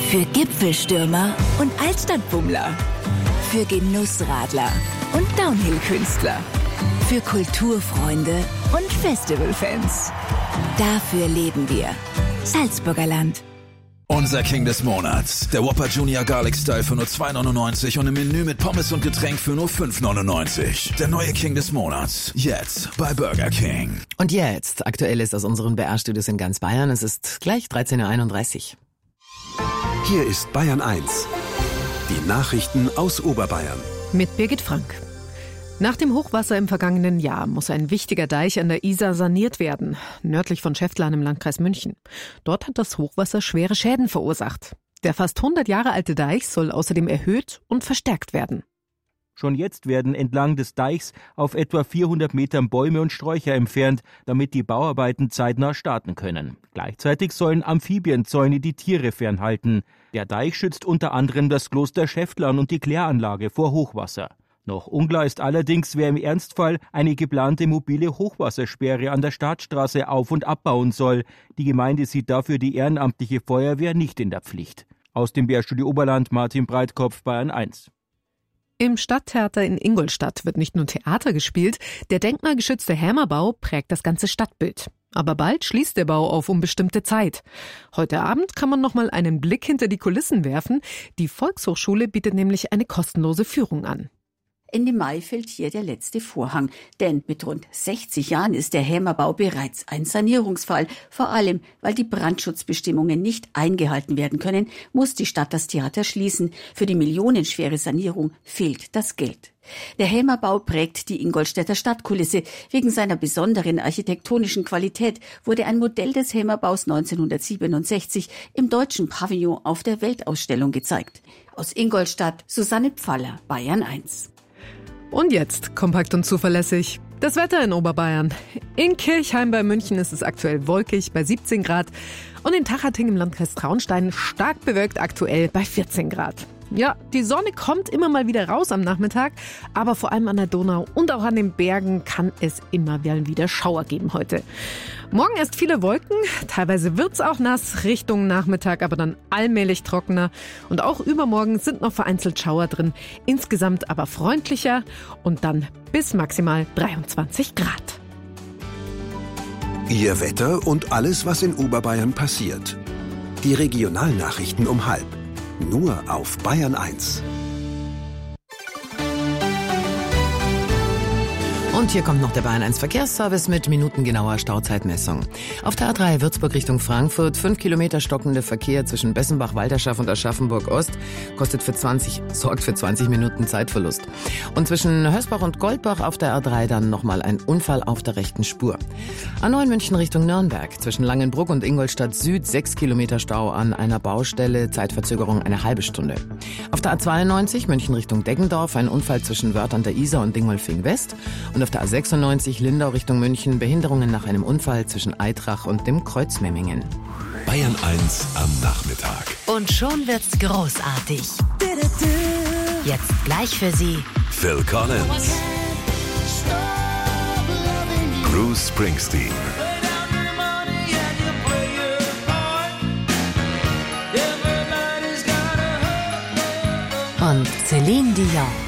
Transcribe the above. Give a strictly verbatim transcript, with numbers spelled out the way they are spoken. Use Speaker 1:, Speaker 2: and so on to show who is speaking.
Speaker 1: Für Gipfelstürmer und Altstadtbummler. Für Genussradler und Downhill-Künstler. Für Kulturfreunde und Festivalfans. Dafür leben wir. Salzburger Land.
Speaker 2: Unser King des Monats. Der Whopper Junior Garlic Style für nur zwei neunundneunzig und im Menü mit Pommes und Getränk für nur fünf neunundneunzig. Der neue King des Monats. Jetzt bei Burger King.
Speaker 3: Und jetzt, aktuell ist aus unseren B R-Studios in ganz Bayern. Es ist gleich dreizehn Uhr einunddreißig.
Speaker 4: Hier ist Bayern eins. Die Nachrichten aus Oberbayern.
Speaker 5: Mit Birgit Frank. Nach dem Hochwasser im vergangenen Jahr muss ein wichtiger Deich an der Isar saniert werden, nördlich von Schäftlarn im Landkreis München. Dort hat das Hochwasser schwere Schäden verursacht. Der fast hundert Jahre alte Deich soll außerdem erhöht und verstärkt werden.
Speaker 6: Schon jetzt werden entlang des Deichs auf etwa vierhundert Metern Bäume und Sträucher entfernt, damit die Bauarbeiten zeitnah starten können. Gleichzeitig sollen Amphibienzäune die Tiere fernhalten. Der Deich schützt unter anderem das Kloster Schäftlarn und die Kläranlage vor Hochwasser. Noch unklar ist allerdings, wer im Ernstfall eine geplante mobile Hochwassersperre an der Startstraße auf- und abbauen soll. Die Gemeinde sieht dafür die ehrenamtliche Feuerwehr nicht in der Pflicht. Aus dem B R-Studio Oberland, Martin Breitkopf, Bayern eins.
Speaker 5: Im Stadttheater in Ingolstadt wird nicht nur Theater gespielt, der denkmalgeschützte Hämerbau prägt das ganze Stadtbild. Aber bald schließt der Bau auf unbestimmte Zeit. Heute Abend kann man noch mal einen Blick hinter die Kulissen werfen. Die Volkshochschule bietet nämlich eine kostenlose Führung an.
Speaker 7: Ende Mai fällt hier der letzte Vorhang, denn mit rund sechzig Jahren ist der Hämerbau bereits ein Sanierungsfall. Vor allem, weil die Brandschutzbestimmungen nicht eingehalten werden können, muss die Stadt das Theater schließen. Für die millionenschwere Sanierung fehlt das Geld. Der Hämerbau prägt die Ingolstädter Stadtkulisse. Wegen seiner besonderen architektonischen Qualität wurde ein Modell des Hämerbaus neunzehnhundertsiebenundsechzig im Deutschen Pavillon auf der Weltausstellung gezeigt. Aus Ingolstadt, Susanne Pfaller, Bayern eins.
Speaker 5: Und jetzt kompakt und zuverlässig das Wetter in Oberbayern. In Kirchheim bei München ist es aktuell wolkig bei siebzehn Grad und in Tachating im Landkreis Traunstein stark bewölkt aktuell bei vierzehn Grad. Ja, die Sonne kommt immer mal wieder raus am Nachmittag, aber vor allem an der Donau und auch an den Bergen kann es immer wieder Schauer geben heute. Morgen erst viele Wolken, teilweise wird's auch nass, Richtung Nachmittag aber dann allmählich trockener. Und auch übermorgen sind noch vereinzelt Schauer drin, insgesamt aber freundlicher und dann bis maximal dreiundzwanzig Grad.
Speaker 4: Ihr Wetter und alles, was in Oberbayern passiert. Die Regionalnachrichten um halb. Nur auf Bayern eins.
Speaker 3: Und hier kommt noch der Bayern eins Verkehrsservice mit minutengenauer Stauzeitmessung. Auf der A drei Würzburg Richtung Frankfurt, fünf Kilometer stockender Verkehr zwischen Bessenbach, Walderschaff und Aschaffenburg Ost, kostet für zwanzig, sorgt für zwanzig Minuten Zeitverlust. Und zwischen Hösbach und Goldbach auf der A drei dann nochmal ein Unfall auf der rechten Spur. A neun München Richtung Nürnberg, zwischen Langenbruck und Ingolstadt Süd, sechs Kilometer Stau an einer Baustelle, Zeitverzögerung eine halbe Stunde. Auf der A zweiundneunzig München Richtung Deggendorf, ein Unfall zwischen Wörth an der Isar und Dingolfing West. Und auf der A sechsundneunzig Lindau Richtung München, Behinderungen nach einem Unfall zwischen Eitrach und dem Kreuz Memmingen.
Speaker 4: Bayern eins am Nachmittag.
Speaker 1: Und schon wird's großartig. Jetzt gleich für Sie
Speaker 4: Phil Collins. Bruce Springsteen.
Speaker 1: und Celine Dion.